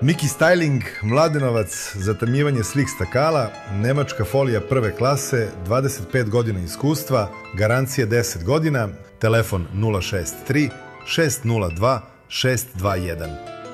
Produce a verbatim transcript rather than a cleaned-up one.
Miki Styling, Mladenovac, zatamljivanje slik stakala, nemačka folija prve klase, dvadeset pet godina iskustva, garancija deset godina, telefon nula šest tri šest nula dva šest dva jedan.